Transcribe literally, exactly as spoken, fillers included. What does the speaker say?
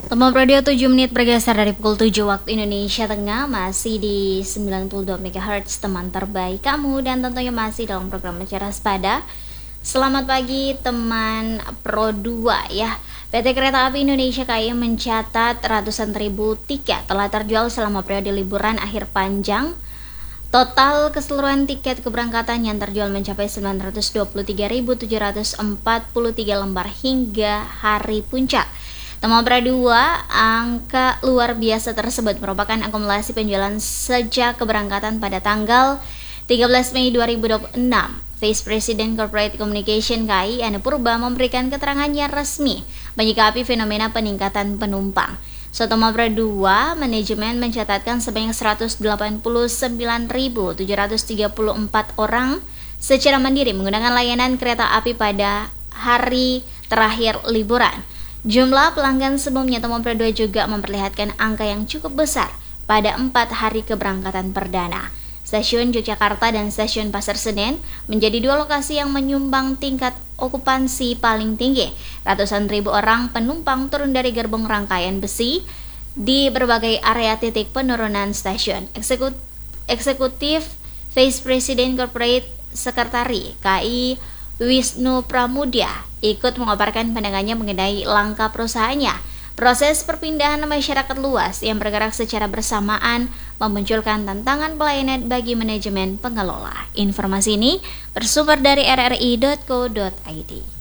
Tempat radio tujuh menit bergeser dari pukul tujuh waktu Indonesia Tengah, masih di sembilan puluh dua megahertz, teman terbaik kamu, dan tentunya masih dalam program Bicara Sepada. Selamat pagi teman Pro dua ya. P T Kereta Api Indonesia K A I mencatat ratusan ribu tiket telah terjual selama periode liburan akhir panjang. Total keseluruhan tiket keberangkatan yang terjual mencapai sembilan ratus dua puluh tiga ribu tujuh ratus empat puluh tiga lembar hingga hari puncak. Teman Pro dua, angka luar biasa tersebut merupakan akumulasi penjualan sejak keberangkatan pada tanggal tiga belas Mei dua ribu dua puluh enam. Vice President Corporate Communication K A I, Ane Purba, memberikan keterangannya resmi menyikapi fenomena peningkatan penumpang. Sotoma Pro dua, manajemen mencatatkan sebanyak seratus delapan puluh sembilan ribu tujuh ratus tiga puluh empat orang secara mandiri menggunakan layanan kereta api pada hari terakhir liburan. Jumlah pelanggan sebelumnya Temon Pro dua juga memperlihatkan angka yang cukup besar pada empat hari keberangkatan perdana. Stasiun Yogyakarta dan Stasiun Pasar Senen menjadi dua lokasi yang menyumbang tingkat okupansi paling tinggi. Ratusan ribu orang penumpang turun dari gerbong rangkaian besi di berbagai area titik penurunan stasiun. Eksekut, eksekutif Vice President Corporate Sekretari K A I Wisnu Pramudya ikut mengabarkan pandangannya mengenai langkah perusahaannya. Proses perpindahan masyarakat luas yang bergerak secara bersamaan memunculkan tantangan pelayanan bagi manajemen pengelola. Informasi ini bersumber dari r r i dot co dot i d.